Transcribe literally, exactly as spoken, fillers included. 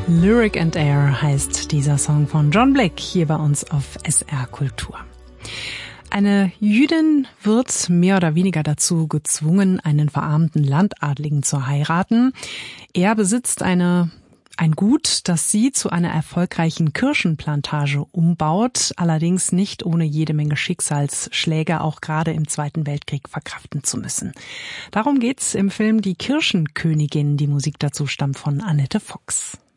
Lyric and Air heißt dieser Song von John Black hier bei uns auf S R Kultur. Eine Jüdin wird mehr oder weniger dazu gezwungen, einen verarmten Landadligen zu heiraten. Er besitzt eine ein Gut, das sie zu einer erfolgreichen Kirschenplantage umbaut, allerdings nicht ohne jede Menge Schicksalsschläge, auch gerade im Zweiten Weltkrieg verkraften zu müssen. Darum geht's im Film Die Kirschenkönigin. Die Musik dazu stammt von Annette Fox.